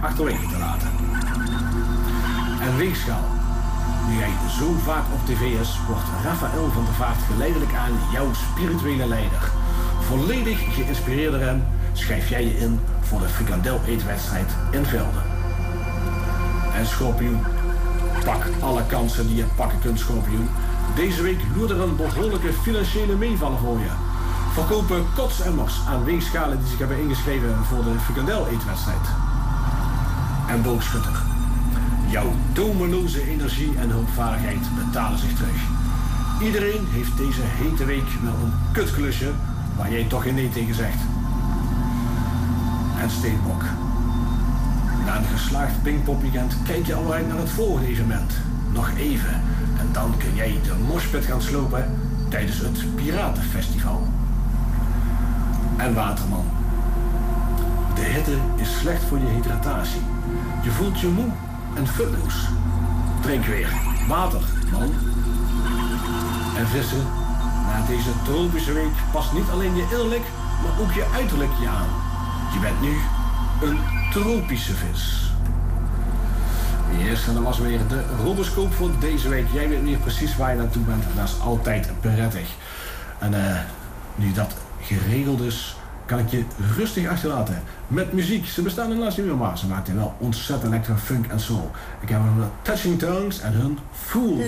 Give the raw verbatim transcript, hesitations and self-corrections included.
achterwege te laten. En weegschaal. Nu jij zo vaak op tv is, wordt Raphaël van der Vaart geleidelijk aan jouw spirituele leider. Volledig geïnspireerd door hem schrijf jij je in voor de frikandel-eetwedstrijd in Velden. En Schorpioen, pak alle kansen die je pakken kunt, Schorpioen. Deze week loert er een behoorlijke financiële meevaller voor je. Verkopen kotsemmers aan weegschalen die zich hebben ingeschreven voor de frikandel-eetwedstrijd. En boogschutter. Jouw tomeloze energie en hulpvaardigheid betalen zich terug. Iedereen heeft deze hete week wel een kutklusje waar jij toch geen nee tegen zegt. En Steenbok. Na een geslaagd Pinkpopweekend kijk je al uit naar het volgende evenement. Nog even. En dan kun jij de moshpit gaan slopen tijdens het Piratenfestival. En Waterman. De hitte is slecht voor je hydratatie. Je voelt je moe en futloos. Drink weer water, man. En vissen. Na deze tropische week past niet alleen je innerlijk, maar ook je uiterlijk je aan. Je bent nu een tropische vis. Yes, en dat was weer de horoscoop voor deze week. Jij weet weer precies waar je naartoe bent. Dat is altijd prettig. En uh, nu dat geregeld is, kan ik je rustig achterlaten. Met muziek. Ze bestaan helaas niet meer, maar ze maakten wel ontzettend lekker funk en soul. Ik heb hem Touching Tongues en hun Fool.